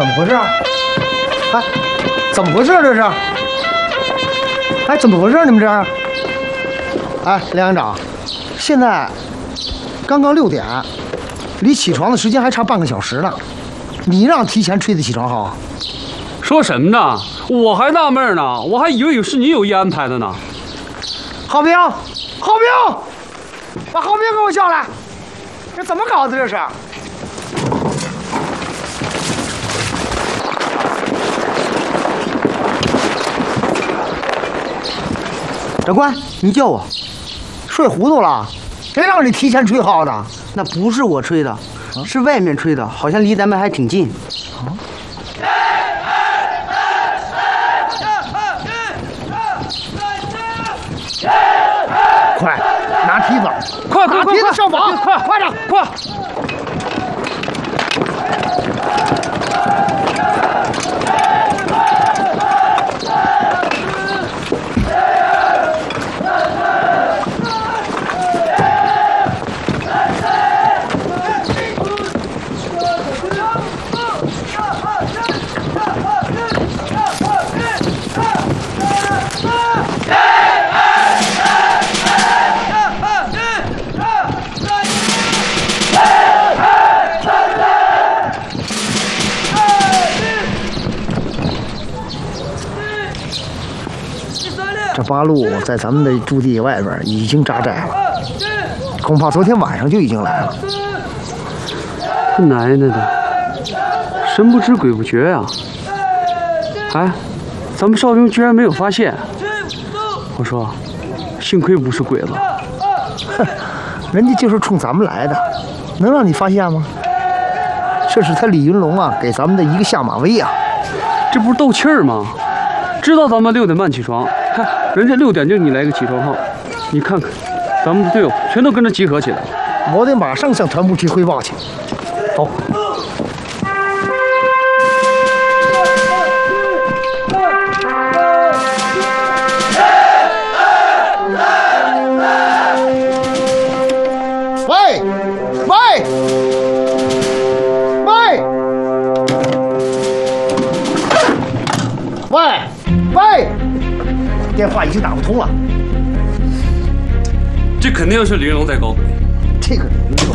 么回事啊？哎，怎么回事这是？哎，怎么回事？你们这儿？哎，梁营长，现在刚刚6点，离起床的时间还差半个小时呢。你让提前吹的起床号啊？ 说什么呢？我还纳闷呢，我还以为是你有意安排的呢。 郝兵，把郝兵给我叫来！这怎么搞的？这是？长官，你叫我，睡糊涂了？谁让你提前吹号的？ 那不是我吹的，是外面吹的，好像离咱们还挺近。啊！ 快拿梯子， 快拿梯子上房，快点，快！这八路在咱们的驻地外边已经扎寨了，恐怕昨天晚上就已经来了。 他奶奶的，神不知鬼不觉呀！哎，咱们哨兵居然没有发现。我说，幸亏不是鬼子。 哼，人家就是冲咱们来的，能让你发现吗？这是他李云龙啊给咱们的一个下马威啊！ 这不是斗气儿吗？知道咱们6点半起床，嗨，人家6点就你来个起床号，你看看，咱们的队友全都跟着集合起来了。 我得马上向团部去汇报去。走。喂，喂，喂，喂，喂，电话已经打不通了。 这肯定是李云龙在搞鬼。 这个李云龙，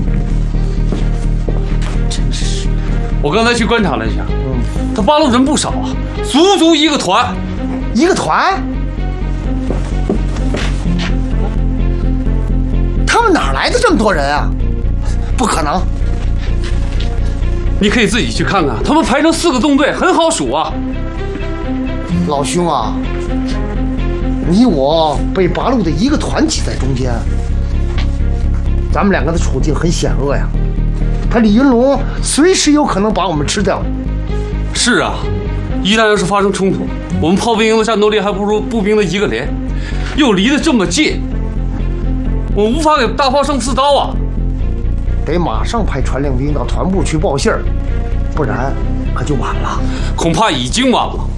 真是。 我刚才去观察了一下，他八路人不少啊，足足一个团。 一个团？他们哪来的这么多人啊？不可能！ 你可以自己去看看，他们排成4个纵队，很好数啊。 老兄啊，你我被八路的一个团挤在中间，咱们2个的处境很险恶呀。他李云龙随时有可能把我们吃掉。 是啊，一旦要是发生冲突，我们炮兵营的战斗力还不如步兵的1个连，又离得这么近，我无法给大炮上刺刀啊！ 得马上派传令兵到团部去报信儿，不然可就晚了。 恐怕已经晚了。